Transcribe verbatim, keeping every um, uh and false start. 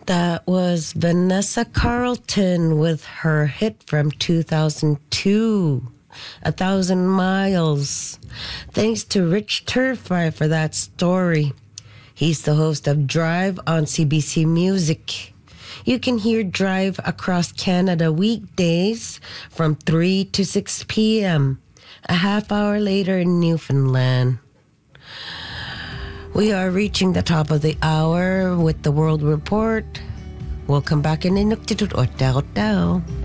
That was Vanessa Carlton with her hit from two thousand two, A Thousand Miles. Thanks to Rich Turfire for that story. He's the host of Drive on C B C Music. You can hear Drive across Canada weekdays from three to six p.m., a half hour later in Newfoundland. We are reaching the top of the hour with the World Report. We'll come back in Inuktitut Otaw Otaw.